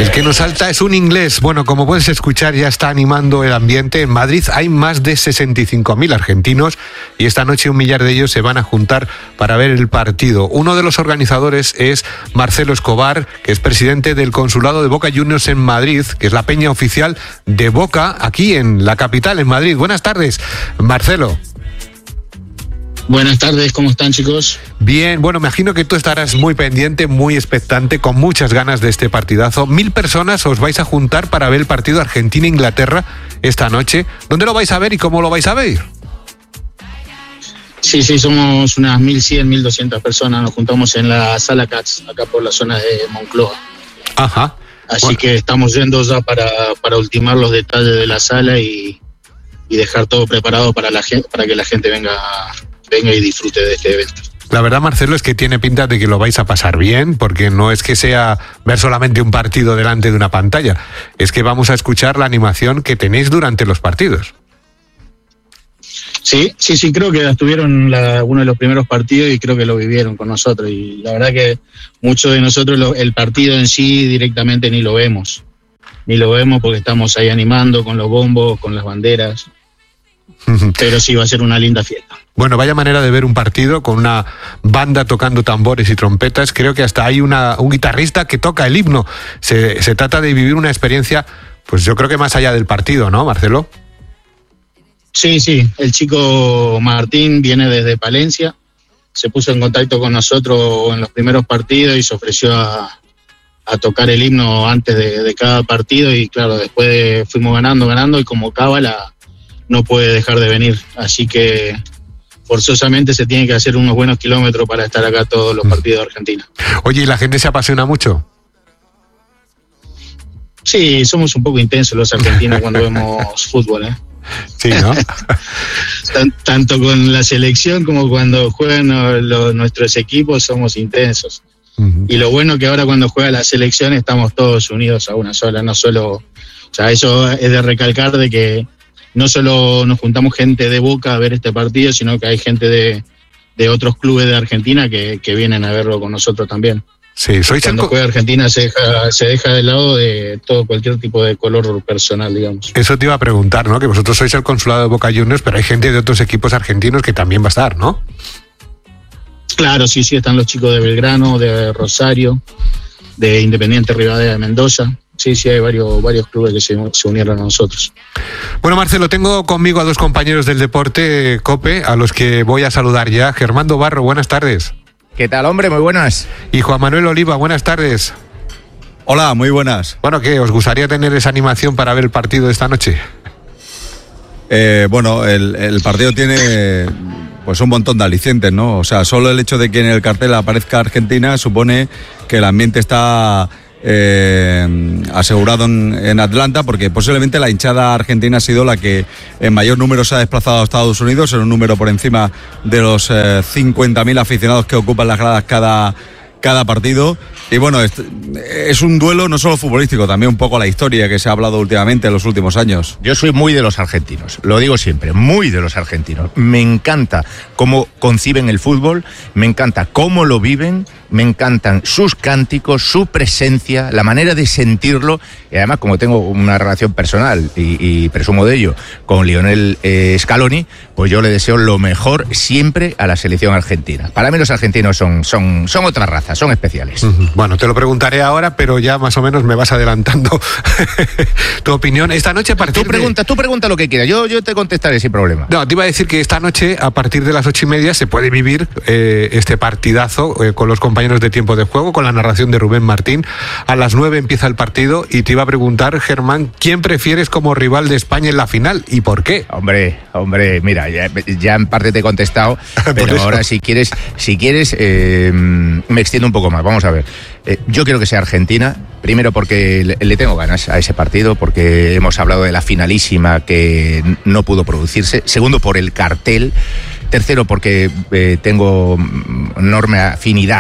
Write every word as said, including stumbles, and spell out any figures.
El que nos salta es un inglés. Bueno, como puedes escuchar, ya está animando el ambiente. En Madrid hay más de sesenta y cinco mil argentinos y esta noche un millar de ellos se van a juntar para ver el partido. Uno de los organizadores es Marcelo Escobar, que es presidente del Consulado de Boca Juniors en Madrid, que es la peña oficial de Boca aquí en la capital, en Madrid. Buenas tardes, Marcelo. Buenas tardes, ¿cómo están, chicos? Bien, bueno, me imagino que tú estarás muy pendiente, muy expectante, con muchas ganas de este partidazo. Mil personas os vais a juntar para ver el partido Argentina-Inglaterra esta noche. ¿Dónde lo vais a ver y cómo lo vais a ver? Sí, sí, somos unas mil cien, mil doscientas personas. Nos juntamos en la Sala Katz, acá por la zona de Moncloa. Ajá. Así bueno. que estamos yendo ya para, para ultimar los detalles de la sala y, y dejar todo preparado para, la gente, para que la gente venga... venga y disfrute de este evento. La verdad, Marcelo, es que tiene pinta de que lo vais a pasar bien, porque no es que sea ver solamente un partido delante de una pantalla, es que vamos a escuchar la animación que tenéis durante los partidos. Sí, sí, sí, creo que estuvieron la, uno de los primeros partidos y creo que lo vivieron con nosotros, y la verdad que muchos de nosotros lo, el partido en sí directamente ni lo vemos, ni lo vemos porque estamos ahí animando con los bombos, con las banderas, pero sí va a ser una linda fiesta. Bueno, vaya manera de ver un partido con una banda tocando tambores y trompetas. Creo que hasta hay una, un guitarrista que toca el himno. Se, se trata de vivir una experiencia, pues yo creo que más allá del partido, ¿no, Marcelo? Sí, sí. El chico Martín viene desde Palencia. Se puso en contacto con nosotros en los primeros partidos y se ofreció a, a tocar el himno antes de, de cada partido. Y claro, después de, fuimos ganando, ganando y como cábala no puede dejar de venir. Así que... forzosamente se tiene que hacer unos buenos kilómetros para estar acá todos los partidos de Argentina. Oye, ¿y la gente se apasiona mucho? Sí, somos un poco intensos los argentinos cuando vemos fútbol, ¿eh? Sí, ¿no? Tanto con la selección como cuando juegan los, nuestros equipos somos intensos. Uh-huh. Y lo bueno que ahora cuando juega la selección estamos todos unidos a una sola, no solo... O sea, eso es de recalcar de que no solo nos juntamos gente de Boca a ver este partido, sino que hay gente de, de otros clubes de Argentina que, que vienen a verlo con nosotros también. Sí, sois Cuando el... juega Argentina se deja, se deja de lado de todo cualquier tipo de color personal, digamos. Eso te iba a preguntar, ¿no? Que vosotros sois el Consulado de Boca Juniors, pero hay gente de otros equipos argentinos que también va a estar, ¿no? Claro, sí, sí, están los chicos de Belgrano, de Rosario, de Independiente Rivadavia de Mendoza. Sí, sí, hay varios, varios clubes que se, se unieron a nosotros. Bueno, Marcelo, tengo conmigo a dos compañeros del deporte, COPE, a los que voy a saludar ya. Germando Barro, buenas tardes. ¿Qué tal, hombre? Muy buenas. Y Juan Manuel Oliva, buenas tardes. Hola, muy buenas. Bueno, ¿qué? ¿Os gustaría tener esa animación para ver el partido de esta noche? Eh, bueno, el, el partido tiene... pues un montón de alicientes, ¿no? O sea, solo el hecho de que en el cartel aparezca Argentina supone que el ambiente está... Eh, asegurado en, en Atlanta, porque posiblemente la hinchada argentina ha sido la que en mayor número se ha desplazado a Estados Unidos, en un número por encima de los eh, cincuenta mil aficionados que ocupan las gradas cada, cada partido. Y bueno, es, es un duelo no solo futbolístico, también un poco la historia que se ha hablado últimamente en los últimos años. Yo soy muy de los argentinos, lo digo siempre, muy de los argentinos. Me encanta cómo conciben el fútbol, me encanta cómo lo viven, me encantan sus cánticos, su presencia, la manera de sentirlo. Y además, como tengo una relación personal y, y presumo de ello con Lionel eh, Scaloni, pues yo le deseo lo mejor siempre a la selección argentina. Para mí los argentinos son, son, son otra raza, son especiales. Uh-huh. Bueno, te lo preguntaré ahora, pero ya más o menos me vas adelantando tu opinión. Esta noche a partir tú pregunta, de... Tú pregunta lo que quieras, yo, yo te contestaré sin problema. No, te iba a decir que esta noche, a partir de las ocho y media, se puede vivir eh, este partidazo eh, con los compañeros de tiempo de juego, con la narración de Rubén Martín. A las nueve empieza el partido y te iba a preguntar, Germán, ¿quién prefieres como rival de España en la final y por qué? Hombre, hombre, mira, ya, ya en parte te he contestado, pero ahora si quieres, si quieres eh, me extiendo un poco más. Vamos a ver. Eh, yo quiero que sea Argentina, primero porque le, le tengo ganas a ese partido, porque hemos hablado de la finalísima que no pudo producirse. Segundo, por el cartel. Tercero, porque eh, tengo enorme afinidad